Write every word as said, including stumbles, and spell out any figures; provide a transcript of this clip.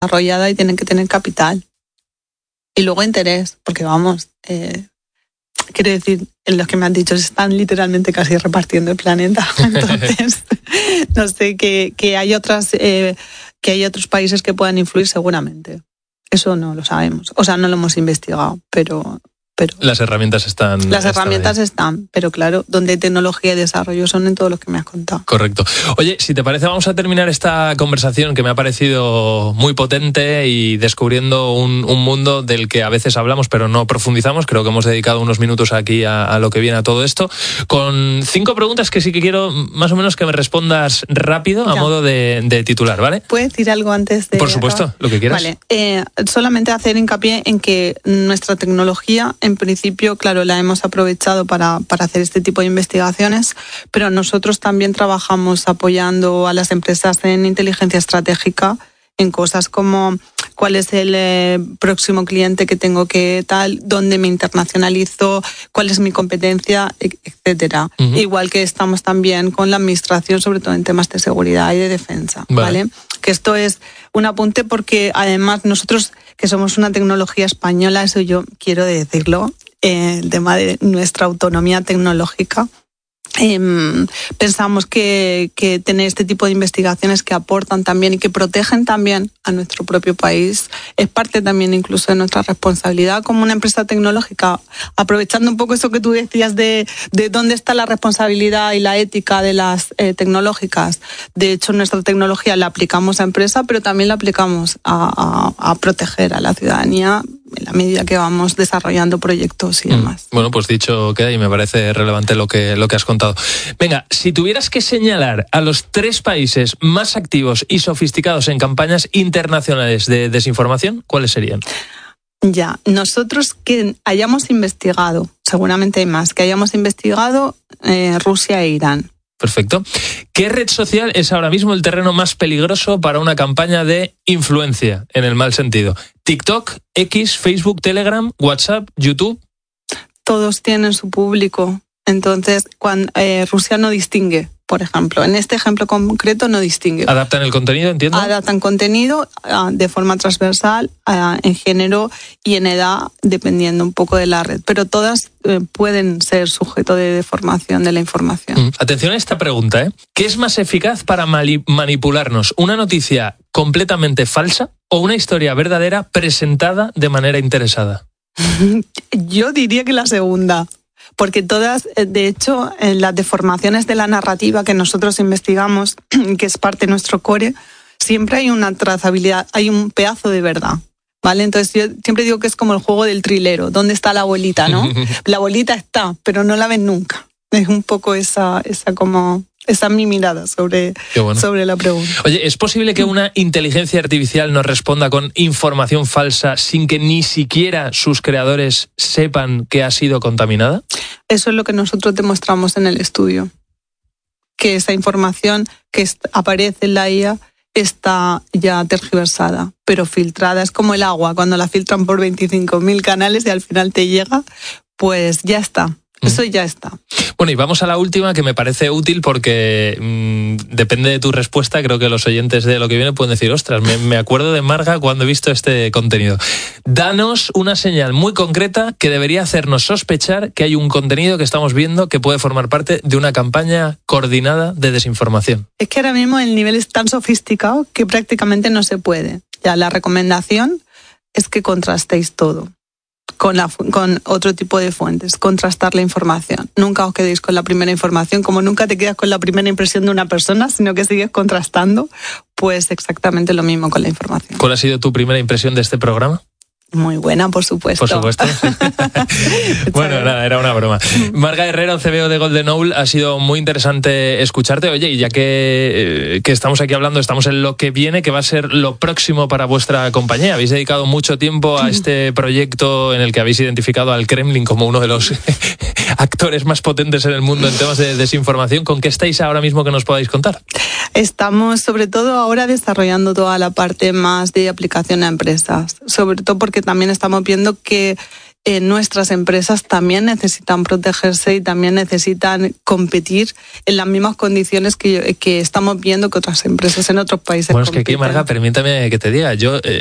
desarrollada y tienen que tener capital. Y luego interés, porque vamos, eh, quiero decir, en los que me han dicho se están literalmente casi repartiendo el planeta. Entonces, no sé, que, que hay otras, eh, que hay otros países que puedan influir seguramente. Eso no lo sabemos. O sea, no lo hemos investigado, pero... Pero las herramientas están... Las están herramientas ahí. están, pero claro, donde hay tecnología y desarrollo son en todo lo que me has contado. Correcto. Oye, si te parece, vamos a terminar esta conversación que me ha parecido muy potente y descubriendo un, un mundo del que a veces hablamos pero no profundizamos. Creo que hemos dedicado unos minutos aquí a, a lo que viene a todo esto, con cinco preguntas que sí que quiero más o menos que me respondas rápido a ya. modo de, de titular, ¿vale? ¿Puedes decir algo antes de...? Por supuesto, acabar? Lo que quieras. Vale, eh, solamente hacer hincapié en que nuestra tecnología, en principio, claro, la hemos aprovechado para, para hacer este tipo de investigaciones, pero nosotros también trabajamos apoyando a las empresas en inteligencia estratégica, en cosas como cuál es el eh, próximo cliente que tengo que tal, dónde me internacionalizo, cuál es mi competencia, etcétera. Uh-huh. Igual que estamos también con la administración, sobre todo en temas de seguridad y de defensa, ¿vale? ¿vale? Que esto es un apunte porque además nosotros, que somos una tecnología española, eso yo quiero decirlo, eh, el tema de nuestra autonomía tecnológica. Eh, pensamos que, que tener este tipo de investigaciones que aportan también y que protegen también a nuestro propio país es parte también incluso de nuestra responsabilidad como una empresa tecnológica, aprovechando un poco eso que tú decías de, de dónde está la responsabilidad y la ética de las eh, tecnológicas. De hecho, nuestra tecnología la aplicamos a empresa, pero también la aplicamos a, a, a proteger a la ciudadanía en la medida que vamos desarrollando proyectos y demás. Mm. Bueno, pues dicho queda y me parece relevante lo que, lo que has contado. Venga, si tuvieras que señalar a los tres países más activos y sofisticados en campañas internacionales de desinformación, ¿cuáles serían? Ya, nosotros que hayamos investigado, seguramente hay más, que hayamos investigado eh, Rusia e Irán. Perfecto. ¿Qué red social es ahora mismo el terreno más peligroso para una campaña de influencia, en el mal sentido? ¿TikTok, X, Facebook, Telegram, WhatsApp, YouTube? Todos tienen su público. Entonces, cuando, eh, Rusia no distingue, por ejemplo. En este ejemplo concreto no distingue. ¿Adaptan el contenido, entiendo? Adaptan contenido uh, de forma transversal, uh, en género y en edad, dependiendo un poco de la red. Pero todas uh, pueden ser sujeto de deformación de la información. Mm. Atención a esta pregunta, ¿eh? ¿Qué es más eficaz para mali- manipularnos? ¿Una noticia completamente falsa o una historia verdadera presentada de manera interesada? Yo diría que la segunda. Porque todas, de hecho, en las deformaciones de la narrativa que nosotros investigamos, que es parte de nuestro core, siempre hay una trazabilidad, hay un pedazo de verdad, ¿vale? Entonces yo siempre digo que es como el juego del trilero, ¿dónde está la abuelita, no? La abuelita está, pero no la ven nunca. Es un poco esa, esa como... Esa es mi mirada sobre, bueno. sobre la pregunta. Oye, ¿es posible que una inteligencia artificial nos responda con información falsa sin que ni siquiera sus creadores sepan que ha sido contaminada? Eso es lo que nosotros demostramos en el estudio. Que esa información que aparece en la I A está ya tergiversada, pero filtrada. Es como el agua, cuando la filtran por veinticinco mil canales y al final te llega, pues ya está. Eso ya está. Bueno, y vamos a la última, que me parece útil porque mmm, depende de tu respuesta. Creo que los oyentes de lo que viene pueden decir, ostras, me, me acuerdo de Marga cuando he visto este contenido. Danos una señal muy concreta que debería hacernos sospechar que hay un contenido que estamos viendo que puede formar parte de una campaña coordinada de desinformación. Es que ahora mismo el nivel es tan sofisticado que prácticamente no se puede. Ya la recomendación es que contrastéis todo. Con, la, con otro tipo de fuentes, contrastar la información. Nunca os quedéis con la primera información, como nunca te quedas con la primera impresión de una persona, sino que sigues contrastando, pues exactamente lo mismo con la información. ¿Cuál ha sido tu primera impresión de este programa? Muy buena, por supuesto. Por supuesto. Bueno, nada, era una broma. Marga Herrero, C B O de Golden Owl, ha sido muy interesante escucharte. Oye, y ya que, que estamos aquí hablando, estamos en lo que viene, que va a ser lo próximo para vuestra compañía. Habéis dedicado mucho tiempo a este proyecto en el que habéis identificado al Kremlin como uno de los actores más potentes en el mundo en temas de desinformación. ¿Con qué estáis ahora mismo que nos podáis contar? Estamos sobre todo ahora desarrollando toda la parte más de aplicación a empresas, sobre todo porque también estamos viendo que eh, nuestras empresas también necesitan protegerse y también necesitan competir en las mismas condiciones que, que estamos viendo que otras empresas en otros países Bueno, es compiten. que aquí, Marga, permítame que te diga, yo eh,